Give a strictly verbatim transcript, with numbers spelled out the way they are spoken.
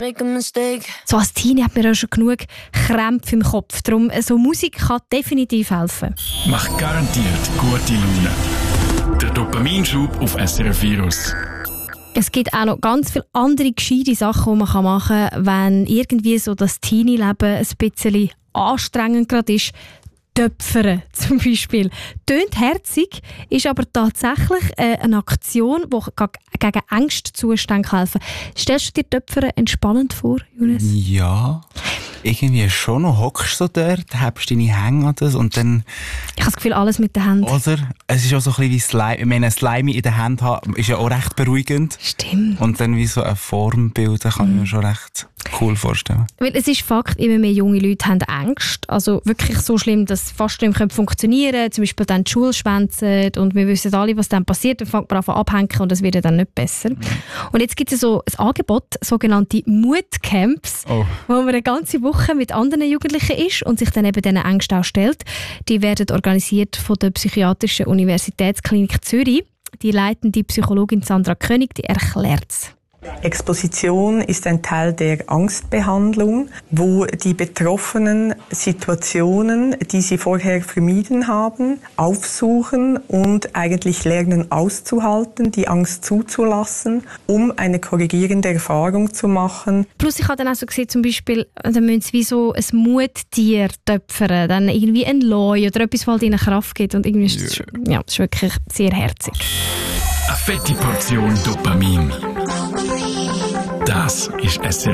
So als Teenie hat man ja schon genug Krämpfe im Kopf. Darum, so Musik kann definitiv helfen. Macht garantiert gute Laune. Der Dopaminschub auf S R F Virus. Es gibt auch noch ganz viele andere gescheite Sachen, die man machen kann, wenn irgendwie so das Teenie-Leben ein bisschen anstrengend gerade ist. Töpfern zum Beispiel. Tönt herzig, ist aber tatsächlich äh, eine Aktion, die gegen Angstzustände helfen kann. Stellst du dir Töpfern entspannend vor, Jonas? Ja, irgendwie schon. Noch hockst du dort, hebst deine Hänge an das und dann... Ich habe das Gefühl, alles mit den Händen. Oder? Es ist auch so ein bisschen wie Slime. Ich meine, ein Slime in der Hand haben ist ja auch recht beruhigend. Stimmt. Und dann wie so eine Form bilden, kann ich mir schon recht cool vorstellen. Weil es ist Fakt, immer mehr junge Leute haben Ängste. Also wirklich so schlimm, dass fast nicht mehr funktionieren können. Zum Beispiel dann die Schule schwänzen und wir wissen alle, was dann passiert. Dann fängt man an abhängen und es wird dann nicht besser. Mhm. Und jetzt gibt es so ein Angebot, sogenannte Mutcamps, oh. wo man eine ganze Woche mit anderen Jugendlichen ist und sich dann eben diesen Ängsten auch stellt. Die werden organisiert von der Psychiatrischen Universitätsklinik Zürich. Die leitende Psychologin Sandra König, die erklärt es. Exposition ist ein Teil der Angstbehandlung, wo die Betroffenen Situationen, die sie vorher vermieden haben, aufsuchen und eigentlich lernen auszuhalten, die Angst zuzulassen, um eine korrigierende Erfahrung zu machen. Plus ich habe dann auch so gesehen, zum Beispiel, dann müssen sie wie so ein Muttier töpfern, dann irgendwie ein Leu oder etwas, was ihnen Kraft gibt. Und irgendwie ist das, yeah. ja, das ist wirklich sehr herzig. Eine fette Portion Dopamin. Das ist S R F.